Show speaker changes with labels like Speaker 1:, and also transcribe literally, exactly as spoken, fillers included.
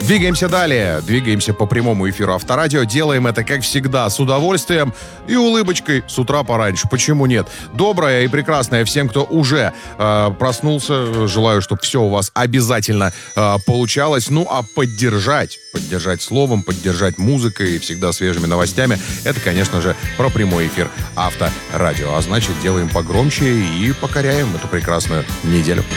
Speaker 1: Двигаемся далее. Двигаемся по прямому эфиру Авторадио. Делаем это, как всегда, с удовольствием и улыбочкой с утра пораньше. Почему нет? Доброе и прекрасное всем, кто уже э, проснулся. Желаю, чтобы все у вас обязательно э, получалось. Ну, а поддержать, поддержать словом, поддержать музыкой и всегда свежими новостями, это, конечно же, про прямой эфир Авторадио. А значит, делаем погромче и покоряем эту прекрасную неделю.